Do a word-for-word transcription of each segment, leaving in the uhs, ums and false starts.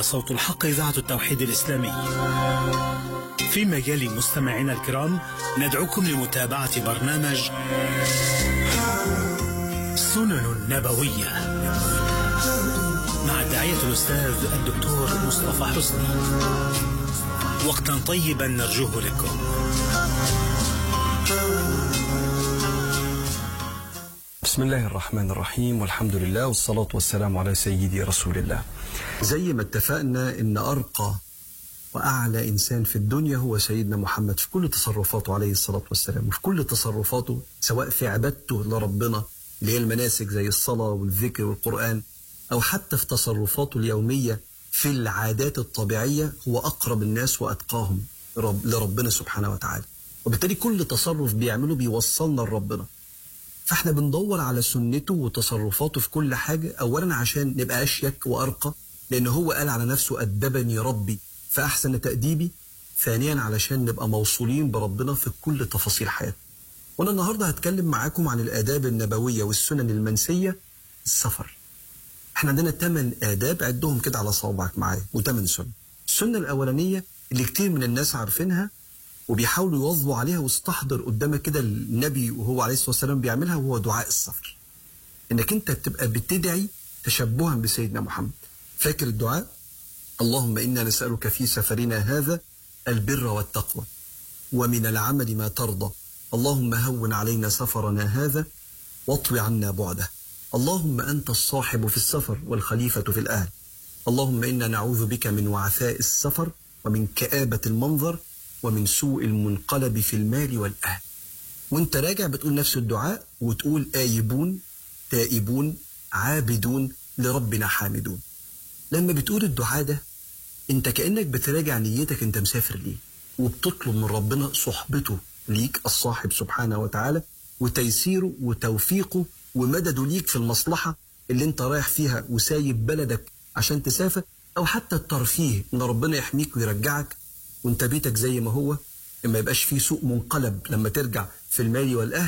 صوت الحق إذاعة التوحيد الإسلامي. في مجال مستمعينا الكرام ندعوكم لمتابعة برنامج سنن نبوية مع الداعية الأستاذ الدكتور مصطفى حسني. وقتا طيبا نرجوه لكم. بسم الله الرحمن الرحيم، والحمد لله والصلاة والسلام على سيدي رسول الله. زي ما اتفقنا ان ارقى واعلى انسان في الدنيا هو سيدنا محمد في كل تصرفاته عليه الصلاة والسلام، وفي كل تصرفاته سواء في عبادته لربنا اللي هي المناسك زي الصلاة والذكر والقرآن، او حتى في تصرفاته اليومية في العادات الطبيعية، هو اقرب الناس واتقاهم لربنا سبحانه وتعالى. وبالتالي كل تصرف بيعمله بيوصلنا لربنا. فاحنا بندور على سنته وتصرفاته في كل حاجة، اولا عشان نبقى اشيك وارقى، لان هو قال على نفسه ادبني ربي فاحسن تأديبي. ثانيا علشان نبقى موصولين بربنا في كل تفاصيل حياتنا. وانا النهاردة هتكلم معاكم عن الاداب النبوية والسنن المنسية. السفر، احنا عندنا ثمان آداب، عدهم كده على صوابعك معايا، وثمان سنن. السنة الاولانية اللي كتير من الناس عارفينها وبيحاولوا يواظبوا عليها، واستحضر قدامك كده النبي وهو عليه الصلاة والسلام بيعملها، وهو دعاء السفر. انك انت بتبقى بتدعي تشبها بسيدنا محمد. فاكر الدعاء؟ اللهم إنا نسألك في سفرنا هذا البر والتقوى ومن العمل ما ترضى، اللهم هون علينا سفرنا هذا واطوي عنا بعده، اللهم أنت الصاحب في السفر والخليفة في الأهل، اللهم إنا نعوذ بك من وعثاء السفر ومن كآبة المنظر ومن سوء المنقلب في المال والأهل. وانت راجع بتقول نفس الدعاء، وتقول آيبون تائبون عابدون لربنا حامدون. لما بتقول الدعاء ده انت كأنك بتراجع نيتك، انت مسافر ليه، وبتطلب من ربنا صحبته ليك الصاحب سبحانه وتعالى، وتيسيره وتوفيقه ومدده ليك في المصلحة اللي انت رايح فيها وسايب بلدك عشان تسافر، او حتى الترفيه ان ربنا يحميك ويرجعك وانت بيتك زي ما هو، ما يبقاش فيه سوء منقلب لما ترجع في المال والأهل،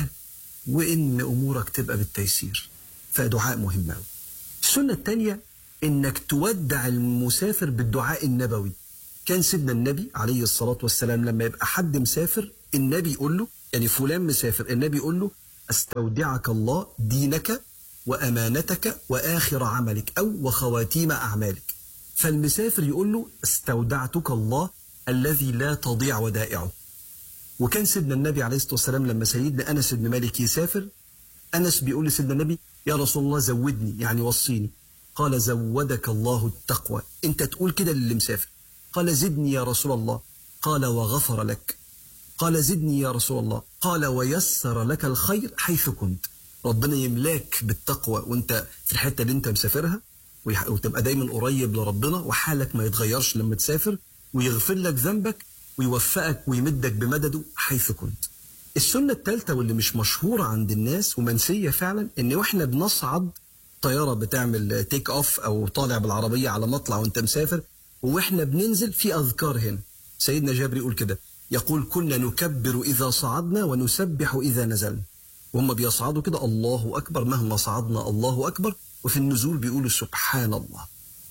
وان امورك تبقى بالتيسير. فدعاء مهم قوي. السنة الثانية انك تودع المسافر بالدعاء النبوي. كان سيدنا النبي عليه الصلاة والسلام لما يبقى حد مسافر النبي يقول له، يعني فلان مسافر، النبي يقول له استودعك الله دينك وأمانتك وآخر عملك أو وخواتيم أعمالك. فالمسافر يقول له استودعتك الله الذي لا تضيع ودائعه. وكان سيدنا النبي عليه الصلاة والسلام لما سيدنا أنس بن مالك يسافر، أنس بيقول لسيدنا النبي يا رسول الله زودني، يعني وصيني. قال زودك الله التقوى. انت تقول كده للي مسافر. قال زدني يا رسول الله. قال وغفر لك. قال زدني يا رسول الله. قال ويسر لك الخير حيث كنت. ربنا يملاك بالتقوى وانت في الحتة اللي انت مسافرها، وتبقى دايما قريب لربنا، وحالك ما يتغيرش لما تسافر، ويغفر لك ذنبك ويوفقك ويمدك بمدده حيث كنت. السنة الثالثة واللي مش مشهورة عند الناس ومنسية فعلا، ان واحنا بنصعد طيارة بتعمل تيك اوف او طالع بالعربية على مطلع وانت مسافر، واحنا بننزل في اذكار هنا. سيدنا جابر يقول كده، يقول كنا نكبر اذا صعدنا ونسبح اذا نزلنا. وهم بيصعدوا كده الله اكبر مهما صعدنا الله اكبر، وفي النزول بيقولوا سبحان الله.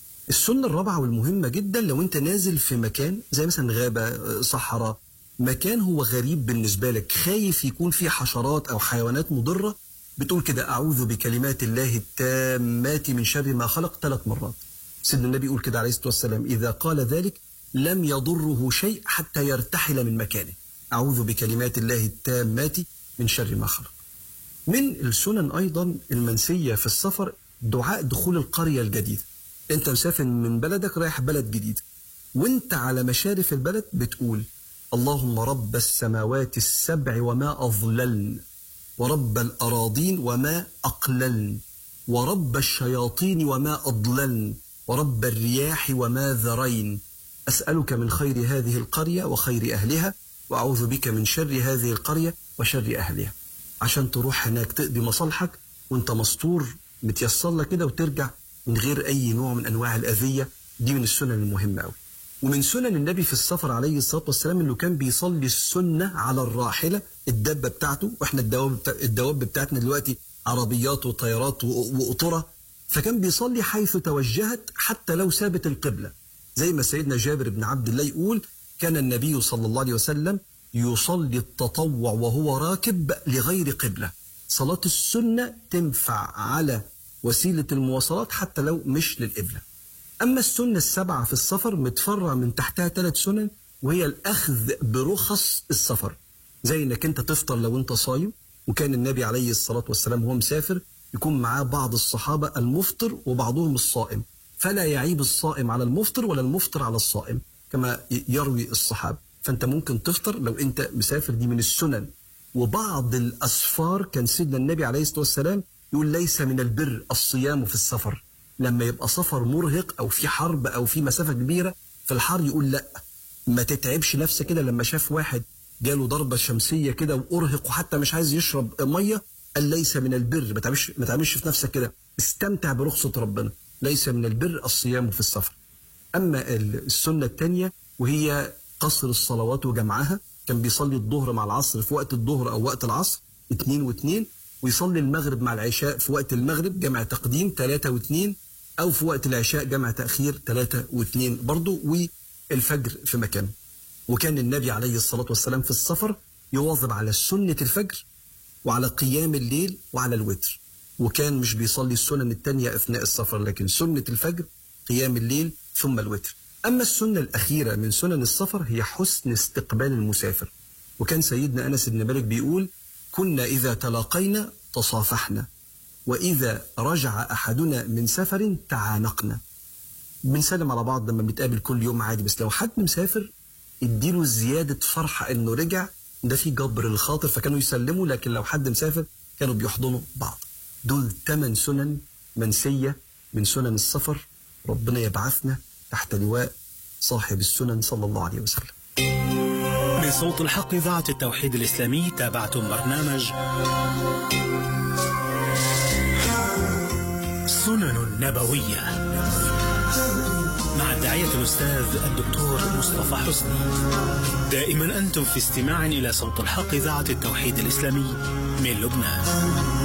السنة الرابعة والمهمة جدا، لو انت نازل في مكان زي مثلا غابة، صحراء، مكان هو غريب بالنسبة لك، خايف يكون فيه حشرات او حيوانات مضرة، بتقول كده أعوذ بكلمات الله التامات من شر ما خلق ثلاث مرات. سيدنا النبي يقول كده عليه الصلاة والسلام إذا قال ذلك لم يضره شيء حتى يرتحل من مكانه. أعوذ بكلمات الله التامات من شر ما خلق. من السنن أيضا المنسية في السفر دعاء دخول القرية الجديدة. أنت مسافر من بلدك رايح بلد جديد، وانت على مشارف البلد بتقول اللهم رب السماوات السبع وما أظللن، ورب الأراضين وما أقللن، ورب الشياطين وما أضللن، ورب الرياح وما ذرين، أسألك من خير هذه القرية وخير أهلها، وأعوذ بك من شر هذه القرية وشر أهلها. عشان تروح هناك تقضي مصالحك وانت مستور متيسر لك كده، وترجع من غير أي نوع من أنواع الأذية. دي من السنن المهمة أوي. ومن سنن النبي في السفر عليه الصلاة والسلام انه كان بيصلي السنة على الراحلة، الدابة بتاعته. واحنا الدواب بتاع الدواب بتاعتنا دلوقتي عربيات وطيارات وقطرة، فكان بيصلي حيث توجهت حتى لو سابت القبلة. زي ما سيدنا جابر بن عبد الله يقول كان النبي صلى الله عليه وسلم يصلي التطوع وهو راكب لغير قبلة. صلاة السنة تنفع على وسيلة المواصلات حتى لو مش للقبلة. أما السنة السبعة في السفر متفرع من تحتها ثلاث سنن، وهي الأخذ برخص السفر، زي إنك أنت تفطر لو أنت صايم، وكان النبي عليه الصلاة والسلام وهو مسافر يكون معاه بعض الصحابة المفطر وبعضهم الصائم، فلا يعيب الصائم على المفطر ولا المفطر على الصائم كما يروي الصحابة. فأنت ممكن تفطر لو أنت مسافر، دي من السنن. وبعض الأسفار كان سيدنا النبي عليه الصلاة والسلام يقول ليس من البر الصيام في السفر، لما يبقى سفر مرهق أو في حرب أو في مسافة كبيرة في الحر يقول لا، ما تتعبش نفسك كده. لما شاف واحد جاله ضربة شمسية كده وأرهق وحتى مش عايز يشرب مية، قال ليس من البر، ما تعملش ما تعملش في نفسك كده، استمتع برخصة ربنا، ليس من البر الصيام في السفر. أما السنة الثانية وهي قصر الصلوات وجمعها، كان بيصلي الظهر مع العصر في وقت الظهر أو وقت العصر اتنين واتنين، ويصلي المغرب مع العشاء في وقت المغرب جمع تقديم تلاتة واتنين، أو في وقت العشاء جمع تأخير تلاتة واتنين برضو، والفجر في مكان. وكان النبي عليه الصلاة والسلام في السفر يواظب على سنة الفجر وعلى قيام الليل وعلى الوتر، وكان مش بيصلي السنن التانية أثناء السفر، لكن سنة الفجر قيام الليل ثم الوتر. أما السنة الأخيرة من سنن السفر هي حسن استقبال المسافر، وكان سيدنا أنس بن مالك بيقول كنا إذا تلاقينا تصافحنا، وإذا رجع أحدنا من سفر تعانقنا. بنسلم على بعض لما بنتقابل كل يوم عادي، بس لو حد مسافر اديله زيادة فرحة إنه رجع، ده في جبر الخاطر، فكانوا يسلموا. لكن لو حد مسافر كانوا بيحضنوا بعض. دول ثمان سنن منسية من سنن السفر، ربنا يبعثنا تحت لواء صاحب السنن صلى الله عليه وسلم. من صوت الحق إذاعة التوحيد الإسلامي تابعتم برنامج سنن نبوية مع الداعية الأستاذ الدكتور مصطفى حسني. دائما أنتم في استماع إلى صوت الحق إذاعة التوحيد الإسلامي من لبنان.